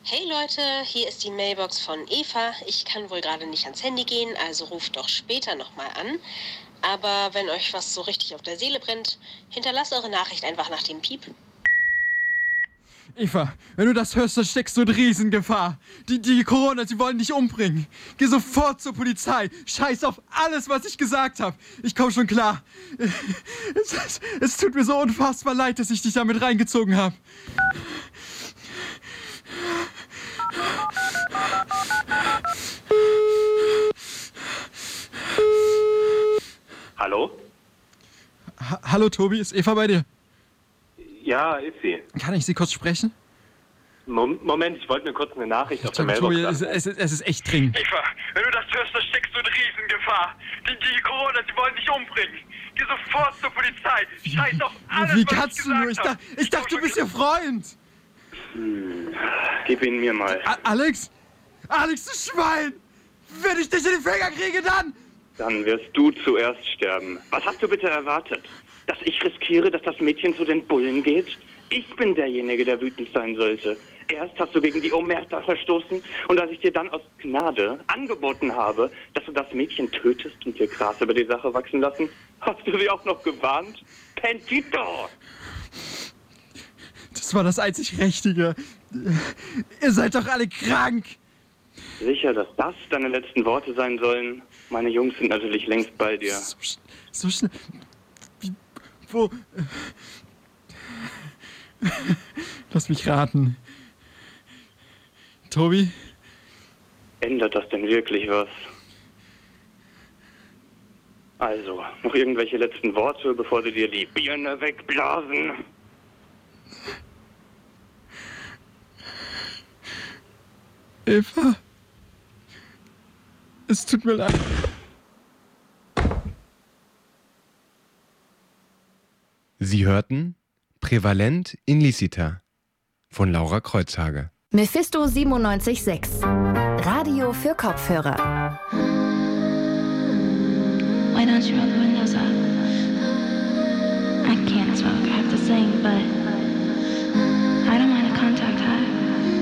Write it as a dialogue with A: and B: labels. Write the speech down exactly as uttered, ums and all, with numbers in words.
A: Hey Leute, hier ist die Mailbox von Eva. Ich kann wohl gerade nicht ans Handy gehen, also ruft doch später nochmal an. Aber wenn euch was so richtig auf der Seele brennt, hinterlasst eure Nachricht einfach nach dem Piep.
B: Eva, wenn du das hörst, dann steckst du in Riesengefahr. Die, die Corona, sie wollen dich umbringen. Geh sofort zur Polizei. Scheiß auf alles, was ich gesagt habe. Ich komm schon klar. Es, es, es tut mir so unfassbar leid, dass ich dich damit reingezogen habe.
C: Hallo?
B: Ha- Hallo Tobi, ist Eva bei dir?
C: Ja, ist sie.
B: Kann ich Sie kurz sprechen?
C: Mom- Moment, ich wollte mir kurz eine Nachricht auf der
B: Tobi,
C: Mailbox
B: Tobi, es,
C: sagen.
B: es, es ist echt dringend.
D: Eva, wenn du das hörst, dann steckst du in Riesengefahr. Die, die Corona, sie wollen dich umbringen. Geh sofort zur Polizei. Scheiß auf alles,
B: Wie
D: was
B: kannst
D: ich
B: du nur? Ich,
D: gesagt
B: dach,
D: hab.
B: ich dachte, du bist ihr Freund.
C: Gib ihn mir mal.
B: A- Alex? Alex, du Schwein! Wenn ich dich in den Finger kriege, dann...
C: Dann wirst du zuerst sterben. Was hast du bitte erwartet? Dass ich riskiere, dass das Mädchen zu den Bullen geht? Ich bin derjenige, der wütend sein sollte. Erst hast du gegen die Omerta verstoßen und als ich dir dann aus Gnade angeboten habe, dass du das Mädchen tötest und dir Gras über die Sache wachsen lassen, hast du sie auch noch gewarnt? Pentito!
B: Das war das einzig Richtige. Ihr seid doch alle krank.
C: Sicher, dass das deine letzten Worte sein sollen? Meine Jungs sind natürlich längst bei dir.
B: So, sch- so schnell... Wie, wo... Lass mich raten. Tobi?
C: Ändert das denn wirklich was? Also, noch irgendwelche letzten Worte, bevor sie dir die Birne wegblasen?
B: Eva? Es tut mir leid.
E: Sie hörten Prävalent in Licita von Laura Kreuzhage.
F: Mephisto siebenundneunzig Komma sechs. Radio für Kopfhörer.
G: Why don't you roll the windows up? I can't, it's what I have to sing, but